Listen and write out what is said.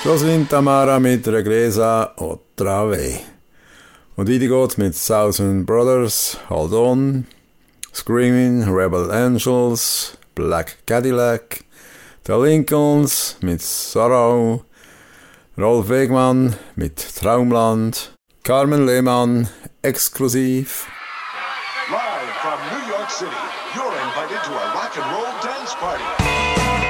Das sind Tamara mit Regresa otra vez. Und weiter geht's mit Thousand Brothers, Hold On, Screaming, Rebel Angels, Black Cadillac, The Lincolns mit Sorrow, Rolf Wegmann mit Traumland, Carmen Lehmann, Exklusiv. Live from New York City, you're invited to a rock and roll dance party.